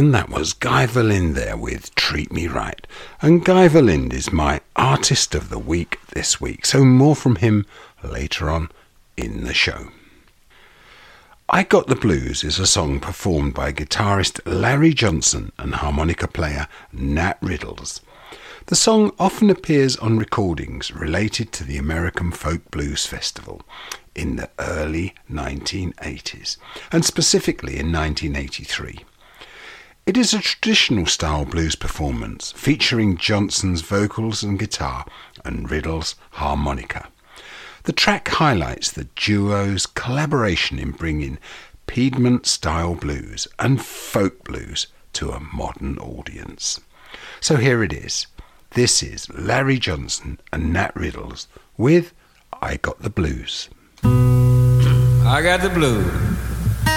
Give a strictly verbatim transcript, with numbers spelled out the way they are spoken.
And that was Guy Verlind there with Treat Me Right. And Guy Verlind is my Artist of the Week this week, so more from him later on in the show. I Got the Blues is a song performed by guitarist Larry Johnson and harmonica player Nat Riddles. The song often appears on recordings related to the American Folk Blues Festival in the early nineteen eighties, and specifically in nineteen eighty-three. It is a traditional style blues performance featuring Johnson's vocals and guitar and Riddle's harmonica. The track highlights the duo's collaboration in bringing Piedmont-style blues and folk blues to a modern audience. So here it is. This is Larry Johnson and Nat Riddles with I Got the Blues. I got the blues.